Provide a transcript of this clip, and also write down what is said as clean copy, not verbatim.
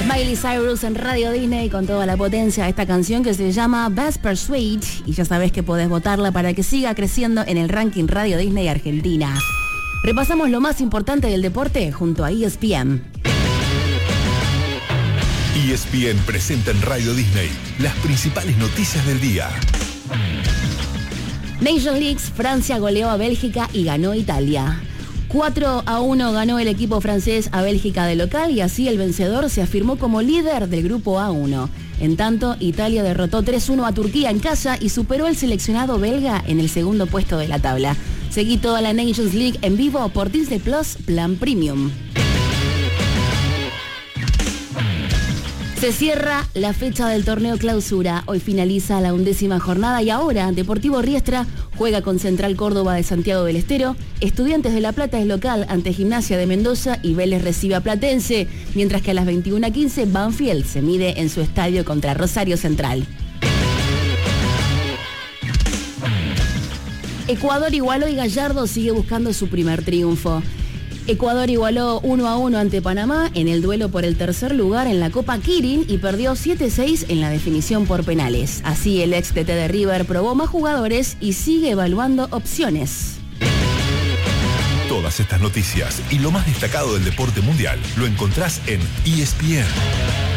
Miley Cyrus en Radio Disney con toda la potencia de esta canción que se llama Best Persuade, y ya sabés que podés votarla para que siga creciendo en el ranking Radio Disney Argentina. Repasamos lo más importante del deporte junto a ESPN. ESPN presenta en Radio Disney las principales noticias del día. Nations League, Francia goleó a Bélgica y ganó Italia. 4-1 ganó el equipo francés a Bélgica de local y así el vencedor se afirmó como líder del grupo A1. En tanto, Italia derrotó 3-1 a Turquía en casa y superó al seleccionado belga en el segundo puesto de la tabla. Seguí toda la Nations League en vivo por Disney Plus Plan Premium. Se cierra la fecha del torneo clausura. Hoy finaliza la 11ª jornada y ahora Deportivo Riestra juega con Central Córdoba de Santiago del Estero. Estudiantes de La Plata es local ante Gimnasia de Mendoza y Vélez recibe a Platense, mientras que a las 21:15 Banfield se mide en su estadio contra Rosario Central. Ecuador igualó y Gallardo sigue buscando su primer triunfo. Ecuador igualó 1-1 ante Panamá en el duelo por el tercer lugar en la Copa Kirin y perdió 7-6 en la definición por penales. Así el ex TT de River probó más jugadores y sigue evaluando opciones. Todas estas noticias y lo más destacado del deporte mundial lo encontrás en ESPN.